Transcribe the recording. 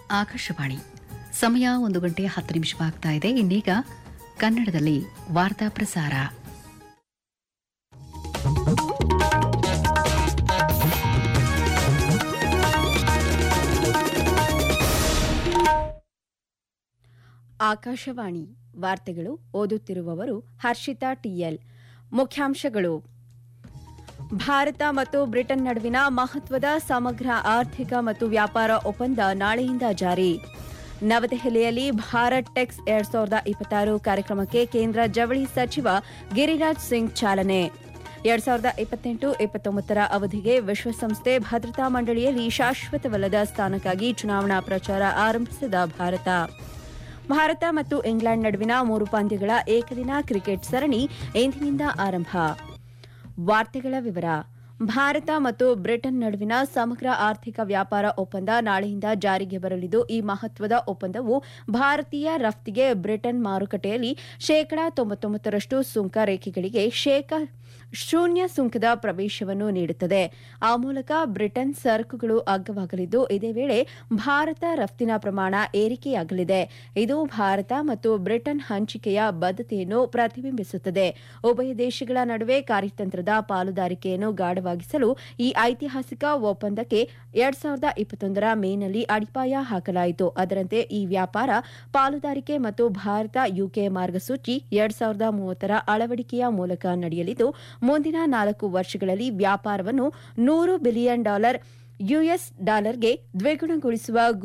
ಆಕಾಶವಾಣಿ ಸಮಯ 1:10 ಇದೆ. ಇನ್ನೀಗ ಕನ್ನಡದಲ್ಲಿ ವಾರ್ತಾ ಪ್ರಸಾರ. ಆಕಾಶವಾಣಿ ವಾರ್ತೆಗಳು ಓದುತ್ತಿರುವವರು ಹರ್ಷಿತಾ ಟಿಎಲ್. ಮುಖ್ಯಾಂಶಗಳು: ಭಾರತ ಮತ್ತು ಬ್ರಿಟನ್ ನಡುವಿನ ಮಹತ್ವದ ಸಮಗ್ರ ಆರ್ಥಿಕ ಮತ್ತು ವ್ಯಾಪಾರ ಒಪ್ಪಂದ ನಾಳೆಯಿಂದ ಜಾರಿ. ನವದೆಹಲಿಯಲ್ಲಿ ಭಾರತ್ ಟೆಕ್ಸ್ 2026 ಕಾರ್ಯಕ್ರಮಕ್ಕೆ ಕೇಂದ್ರ ಜವಳಿ ಸಚಿವ ಗಿರಿರಾಜ್ ಸಿಂಗ್ ಚಾಲನೆ. 2028-29 ಅವಧಿಗೆ ವಿಶ್ವಸಂಸ್ಥೆ ಭದ್ರತಾ ಮಂಡಳಿಯಲ್ಲಿ ಶಾಶ್ವತವಲ್ಲದ ಸ್ಥಾನಕ್ಕಾಗಿ ಚುನಾವಣಾ ಪ್ರಚಾರ ಆರಂಭಿಸಿದ ಭಾರತ ಮತ್ತು ಇಂಗ್ಲೆಂಡ್ ನಡುವಿನ 3 ಪಂದ್ಯಗಳ ಏಕದಿನ ಕ್ರಿಕೆಟ್ ಸರಣಿ ಇಂದಿನಿಂದ ಆರಂಭ. ವಾರ್ತೆಗಳ ವಿವರ. ಭಾರತ ಮತ್ತು ಬ್ರಿಟನ್ ನಡುವಿನ ಸಮಗ್ರ ಆರ್ಥಿಕ ವ್ಯಾಪಾರ ಒಪ್ಪಂದ ನಾಳೆಯಿಂದ ಜಾರಿಗೆ ಬರಲಿದ್ದು, ಈ ಮಹತ್ವದ ಒಪ್ಪಂದವು ಭಾರತೀಯ ರಫ್ತಿಗೆ ಬ್ರಿಟನ್ ಮಾರುಕಟ್ಟೆಯಲ್ಲಿ 99% ಸುಂಕ ರೇಖೆಗಳಿಗೆ ಶೂನ್ಯ ಸುಂಕದ ಪ್ರವೇಶವನ್ನು ನೀಡುತ್ತದೆ. ಆ ಮೂಲಕ ಬ್ರಿಟನ್ ಸರಕುಗಳು ಅಗ್ಗವಾಗಲಿದ್ದು, ಇದೇ ವೇಳೆ ಭಾರತ ರಫ್ತಿನ ಪ್ರಮಾಣ ಏರಿಕೆಯಾಗಲಿದೆ. ಇದು ಭಾರತ ಮತ್ತು ಬ್ರಿಟನ್ ಹಂಚಿಕೆಯ ಬದ್ಧತೆಯನ್ನು ಪ್ರತಿಬಿಂಬಿಸುತ್ತದೆ. ಉಭಯ ದೇಶಗಳ ನಡುವೆ ಕಾರ್ಯತಂತ್ರದ ಪಾಲುದಾರಿಕೆಯನ್ನು ಗಾಢವಾಗಿಸಲು ಈ ಐತಿಹಾಸಿಕ ಒಪ್ಪಂದಕ್ಕೆ 2021 ಮೇನಲ್ಲಿ ಅಡಿಪಾಯ ಹಾಕಲಾಯಿತು. ಅದರಂತೆ ಈ ವ್ಯಾಪಾರ ಪಾಲುದಾರಿಕೆ ಮತ್ತು ಭಾರತ-ಯುಕೆ ಮಾರ್ಗಸೂಚಿ 2030 ಅಳವಡಿಕೆಯ ಮೂಲಕ ನಡೆಯಲಿದ್ದು, ಮುಂದಿನ 4 ವರ್ಷಗಳಲ್ಲಿ ವ್ಯಾಪಾರವನ್ನು $100 ಬಿಲಿಯನ್ ಯುಎಸ್ ಡಾಲರ್ಗೆ ದ್ವಿಗುಣಗೊಳಿಸುವ